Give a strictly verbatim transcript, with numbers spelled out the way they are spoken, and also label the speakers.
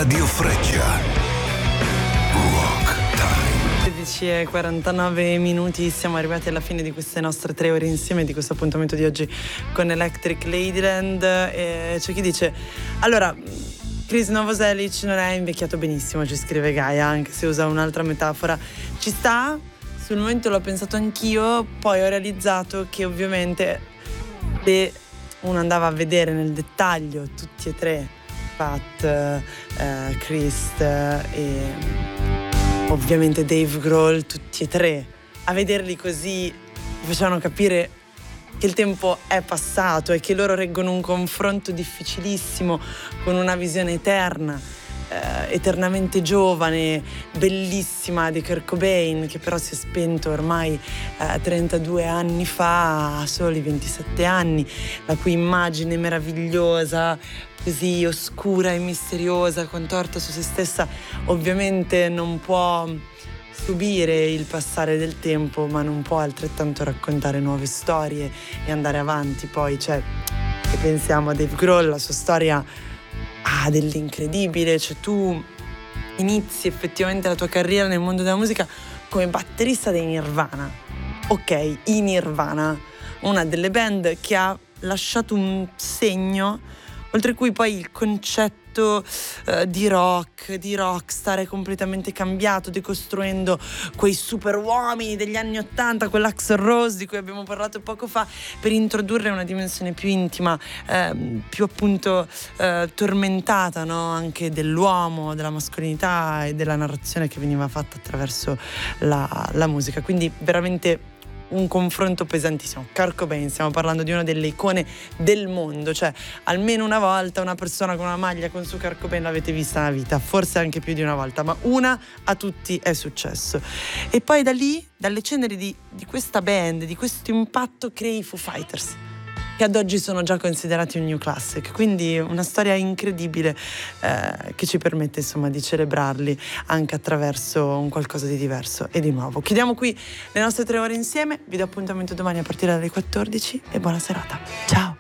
Speaker 1: Radio Freccia. Rock Time.
Speaker 2: sedici e quarantanove minuti, siamo arrivati alla fine di queste nostre tre ore insieme, di questo appuntamento di oggi con Electric Ladyland. E c'è chi dice, allora, Chris Novoselic non è invecchiato benissimo, ci scrive Gaia, anche se usa un'altra metafora. Ci sta, sul momento l'ho pensato anch'io, poi ho realizzato che ovviamente se uno andava a vedere nel dettaglio tutti e tre, Pat, eh, Chris e ovviamente Dave Grohl, tutti e tre, a vederli così mi facevano capire che il tempo è passato e che loro reggono un confronto difficilissimo con una visione eterna, eh, eternamente giovane, bellissima di Kurt Cobain, che però si è spento ormai eh, trentadue anni fa, a soli ventisette anni, la cui immagine meravigliosa, così oscura e misteriosa, contorta su se stessa, ovviamente non può subire il passare del tempo, ma non può altrettanto raccontare nuove storie e andare avanti. Poi, cioè, se pensiamo a Dave Grohl, la sua storia ha dell'incredibile, cioè tu inizi effettivamente la tua carriera nel mondo della musica come batterista dei Nirvana, ok, i Nirvana, una delle band che ha lasciato un segno, oltre cui poi il concetto eh, di rock, di rockstar è completamente cambiato, decostruendo quei super uomini degli anni Ottanta, quell'Axl Rose di cui abbiamo parlato poco fa, per introdurre una dimensione più intima, eh, più appunto eh, tormentata, no? Anche dell'uomo, della mascolinità e della narrazione che veniva fatta attraverso la, la musica. Quindi veramente un confronto pesantissimo. Kurt Cobain, stiamo parlando di una delle icone del mondo, cioè almeno una volta una persona con una maglia con su Kurt Cobain l'avete vista nella vita, forse anche più di una volta, ma una a tutti è successo. E poi da lì, dalle ceneri di, di questa band, di questo impatto, crei i Foo Fighters, che ad oggi sono già considerati un new classic, quindi una storia incredibile eh, che ci permette insomma di celebrarli anche attraverso un qualcosa di diverso e di nuovo. Chiudiamo qui le nostre tre ore insieme, vi do appuntamento domani a partire dalle quattordici e buona serata, ciao!